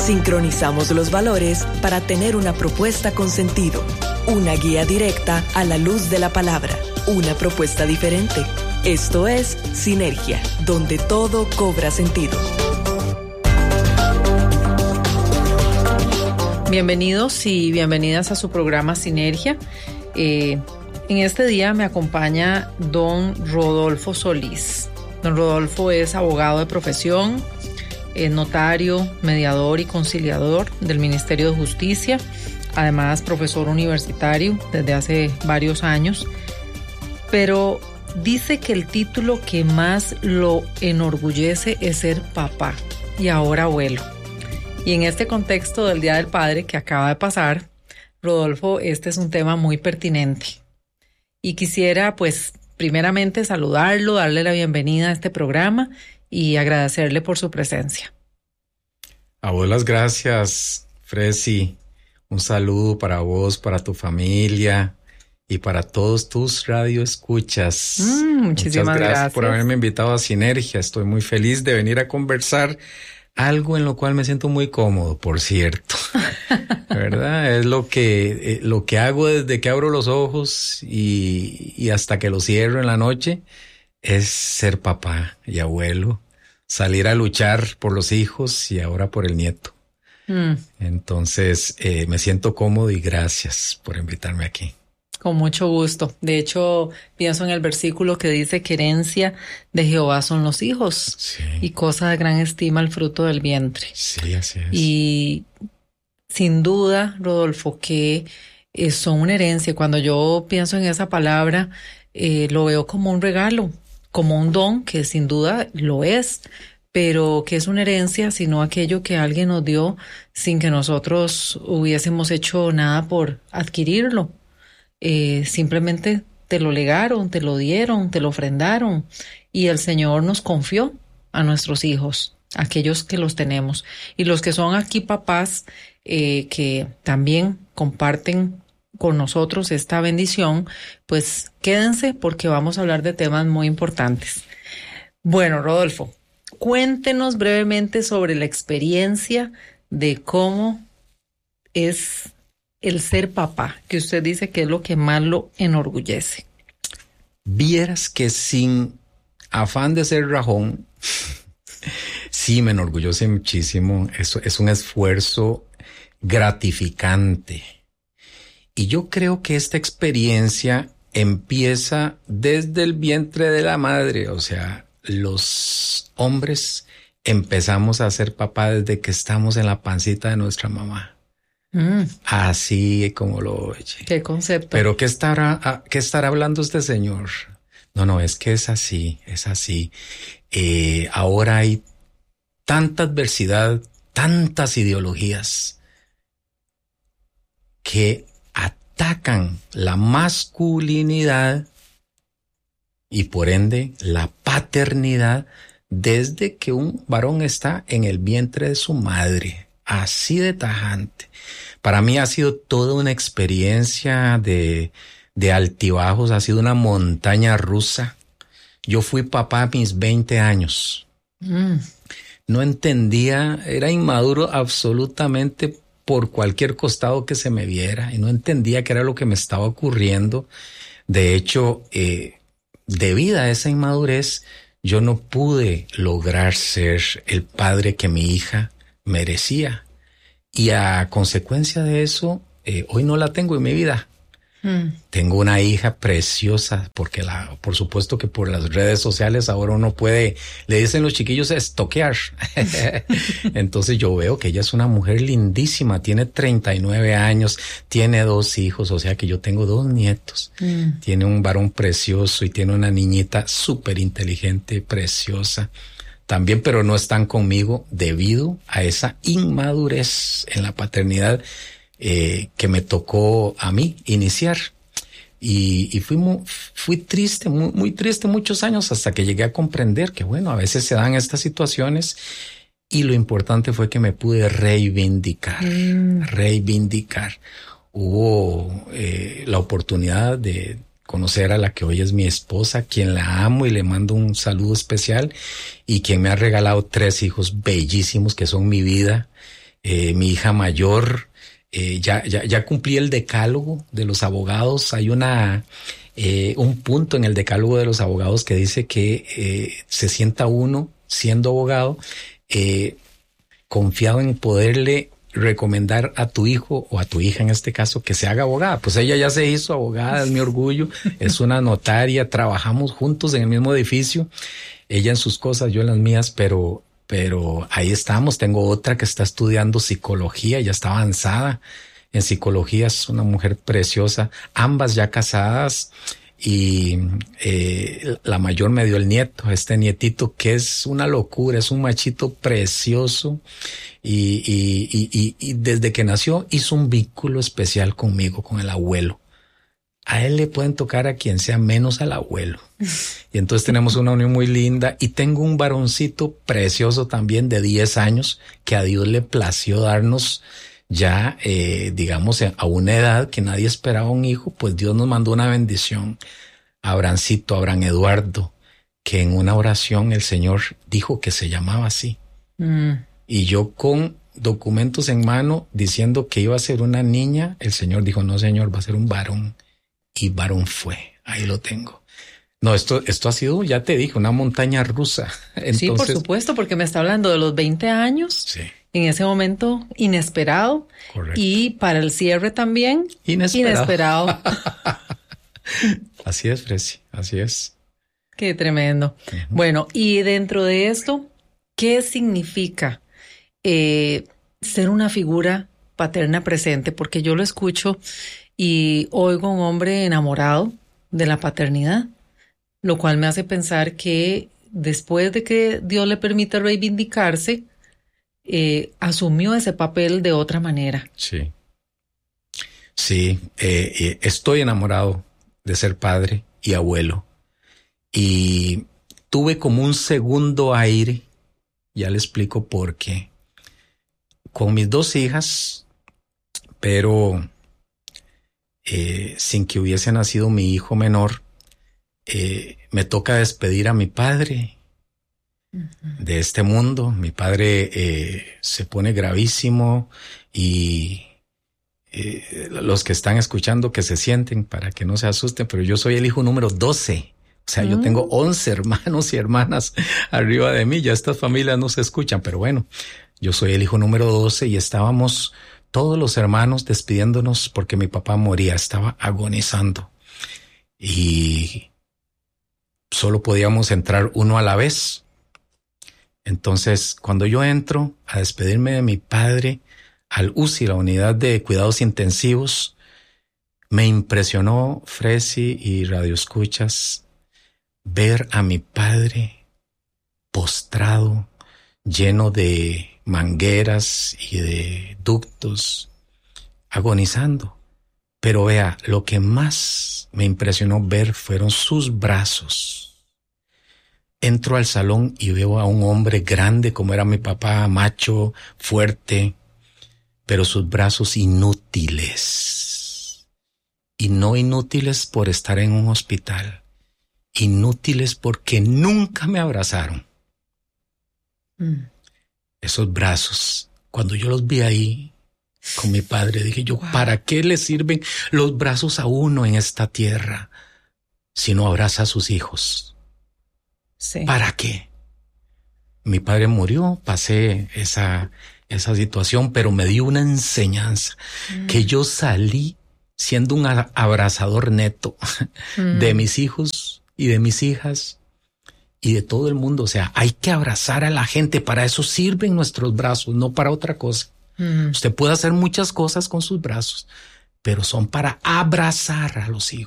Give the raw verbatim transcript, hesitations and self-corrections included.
Sincronizamos los valores para tener una propuesta con sentido, una guía directa a la luz de la palabra, una propuesta diferente. Esto es Sinergia, donde todo cobra sentido. Bienvenidos y bienvenidas a su programa Sinergia. Eh, en este día me acompaña don Rodolfo Solís. Don Rodolfo es abogado de profesión, es notario, mediador y conciliador del Ministerio de Justicia, además profesor universitario desde hace varios años, pero dice que el título que más lo enorgullece es ser papá y ahora abuelo. Y en este contexto del Día del Padre que acaba de pasar, Rodolfo, este es un tema muy pertinente. Y quisiera, pues, primeramente saludarlo, darle la bienvenida a este programa y agradecerle por su presencia. Abuelas, gracias, Fresi. Un saludo para vos, para tu familia y para todos tus radioescuchas. Mm, muchísimas Muchas gracias, gracias por haberme invitado a Sinergia. Estoy muy feliz de venir a conversar, algo en lo cual me siento muy cómodo, por cierto. ¿Verdad? Es lo que, eh, lo que hago desde que abro los ojos y, y hasta que los cierro en la noche, es ser papá y abuelo, salir a luchar por los hijos y ahora por el nieto. Mm. Entonces, eh, me siento cómodo y gracias por invitarme aquí. Con mucho gusto. De hecho, pienso en el versículo que dice que herencia de Jehová son los hijos, sí, y cosa de gran estima el fruto del vientre. Sí, así es. Y sin duda, Rodolfo, que eh, son una herencia. Cuando yo pienso en esa palabra, eh, lo veo como un regalo, como un don, que sin duda lo es, pero que es una herencia, sino aquello que alguien nos dio sin que nosotros hubiésemos hecho nada por adquirirlo. Eh, simplemente te lo legaron, te lo dieron, te lo ofrendaron, y el Señor nos confió a nuestros hijos, aquellos que los tenemos, y los que son aquí papás, eh, que también comparten con nosotros esta bendición, pues quédense porque vamos a hablar de temas muy importantes. Bueno, Rodolfo, cuéntenos brevemente sobre la experiencia de cómo es el ser papá, que usted dice que es lo que más lo enorgullece. Vieras que sin afán de ser rajón, sí me enorgullece muchísimo. Eso es un esfuerzo gratificante. Y yo creo que esta experiencia empieza desde el vientre de la madre. O sea, los hombres empezamos a ser papá desde que estamos en la pancita de nuestra mamá. Mm. Así como lo oye. ¿Qué concepto? Pero ¿qué estará, qué estará hablando este señor? No, no, es que es así, es así. Eh, ahora hay tanta adversidad, tantas ideologías que atacan la masculinidad y por ende la paternidad desde que un varón está en el vientre de su madre. Así de tajante. Para mí ha sido toda una experiencia de, de altibajos, ha sido una montaña rusa. Yo fui papá a mis veinte años. Mm. No entendía, era inmaduro absolutamente por cualquier costado que se me viera y no entendía qué era lo que me estaba ocurriendo. De hecho, eh, debido a esa inmadurez, yo no pude lograr ser el padre que mi hija merecía. Y a consecuencia de eso, eh, hoy no la tengo en mi vida. Mm. Tengo una hija preciosa, porque la, por supuesto que por las redes sociales ahora uno puede, le dicen los chiquillos, estoquear. Entonces yo veo que ella es una mujer lindísima, tiene treinta y nueve años, tiene dos hijos, o sea que yo tengo dos nietos. Mm. Tiene un varón precioso y tiene una niñita súper inteligente, preciosa. También, pero no están conmigo debido a esa inmadurez en la paternidad eh, que me tocó a mí iniciar. Y, y fui, muy, fui triste, muy, muy triste muchos años hasta que llegué a comprender que, bueno, a veces se dan estas situaciones y lo importante fue que me pude reivindicar, mm. reivindicar. Hubo eh, la oportunidad de conocer a la que hoy es mi esposa, quien la amo y le mando un saludo especial, y quien me ha regalado tres hijos bellísimos que son mi vida. Eh, mi hija mayor, eh, ya, ya, ya cumplí el decálogo de los abogados. Hay una, eh, un punto en el decálogo de los abogados que dice que eh, se sienta uno siendo abogado eh, confiado en poderle recomendar a tu hijo o a tu hija en este caso que se haga abogada. Pues ella ya se hizo abogada, es mi orgullo, es una notaria, trabajamos juntos en el mismo edificio, ella en sus cosas, yo en las mías, pero, pero ahí estamos. Tengo otra que está estudiando psicología, ya está avanzada en psicología, es una mujer preciosa, ambas ya casadas. Y eh, la mayor me dio el nieto, este nietito que es una locura, es un machito precioso y, y, y, y, y desde que nació hizo un vínculo especial conmigo, con el abuelo. A él le pueden tocar a quien sea menos al abuelo. Y entonces tenemos una unión muy linda y tengo un varoncito precioso también de diez años que a Dios le plació darnos ya, eh, digamos, a una edad que nadie esperaba un hijo, pues Dios nos mandó una bendición a Abrancito, a Abraham Eduardo, que en una oración el Señor dijo que se llamaba así. Mm. Y yo con documentos en mano diciendo que iba a ser una niña, el Señor dijo, no señor, va a ser un varón. Y varón fue, ahí lo tengo. No, esto, esto ha sido, ya te dije, una montaña rusa. Entonces, sí, por supuesto, porque me está hablando de los veinte años. Sí. En ese momento inesperado. Correcto. Y para el cierre también inesperado. inesperado. Así es, Fresi, así es. Qué tremendo. Uh-huh. Bueno, y dentro de esto, ¿qué significa eh, ser una figura paterna presente? Porque yo lo escucho y oigo a un hombre enamorado de la paternidad, lo cual me hace pensar que después de que Dios le permite reivindicarse, Eh, asumió ese papel de otra manera. Sí, sí, eh, eh, estoy enamorado de ser padre y abuelo y tuve como un segundo aire, ya le explico por qué, con mis dos hijas, pero eh, sin que hubiese nacido mi hijo menor, eh, me toca despedir a mi padre de este mundo. Mi padre eh, se pone gravísimo y eh, los que están escuchando que se sienten para que no se asusten, pero yo soy el hijo número doce. O sea, mm. yo tengo once hermanos y hermanas arriba de mí. Ya estas familias no se escuchan, pero bueno, yo soy el hijo número doce y estábamos todos los hermanos despidiéndonos porque mi papá moría, estaba agonizando y solo podíamos entrar uno a la vez. Entonces, cuando yo entro a despedirme de mi padre al U C I, la unidad de cuidados intensivos, me impresionó, Fresi y Radio Escuchas, ver a mi padre postrado, lleno de mangueras y de ductos, agonizando. Pero vea, lo que más me impresionó ver fueron sus brazos. Entro al salón y veo a un hombre grande como era mi papá, macho, fuerte, pero sus brazos inútiles. Y no inútiles por estar en un hospital, inútiles porque nunca me abrazaron. Mm. Esos brazos, cuando yo los vi ahí con mi padre, dije yo, wow. ¿Para qué le sirven los brazos a uno en esta tierra si no abraza a sus hijos? Sí. ¿Para qué? Mi padre murió, pasé esa, esa situación, pero me dio una enseñanza mm. que yo salí siendo un abrazador neto mm. de mis hijos y de mis hijas y de todo el mundo. O sea, hay que abrazar a la gente, para eso sirven nuestros brazos, no para otra cosa. Mm. Usted puede hacer muchas cosas con sus brazos, pero son para abrazar a los hijos.